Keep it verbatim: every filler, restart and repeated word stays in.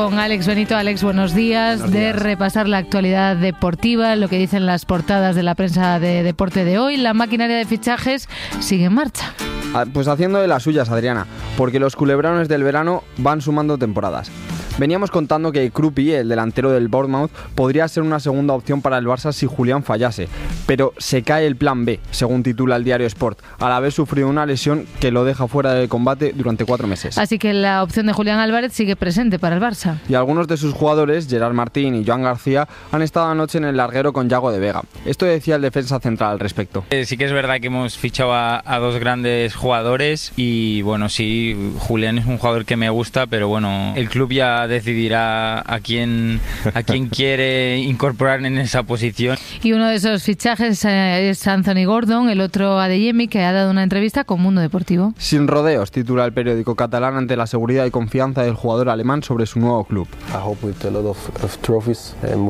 Con Alex Benito. Alex, buenos días. Buenos días. De repasar la actualidad deportiva, lo que dicen las portadas de la prensa de deporte de hoy. La maquinaria de fichajes sigue en marcha. Pues haciendo de las suyas, Adriana, porque los culebrones del verano van sumando temporadas. Veníamos contando que Kruppi, el delantero del Bournemouth, podría ser una segunda opción para el Barça si Julián fallase, pero se cae el plan B, según titula el diario Sport, al haber sufrido una lesión que lo deja fuera del combate durante cuatro meses. Así que la opción de Julián Álvarez sigue presente para el Barça. Y algunos de sus jugadores, Gerard Martín y Joan García, han estado anoche en el larguero con Yago de Vega. Esto decía el defensa central al respecto. Eh, sí que es verdad que hemos fichado a, a dos grandes jugadores y bueno, sí, Julián es un jugador que me gusta, pero bueno, el club ya decidirá a quién, a quién quiere incorporar en esa posición. Y uno de esos fichajes eh, es Anthony Gordon, el otro Adeyemi, que ha dado una entrevista con Mundo Deportivo. Sin rodeos, titula el periódico catalán ante la seguridad y confianza del jugador alemán sobre su nuevo club. I hope with a lot of, of trophies and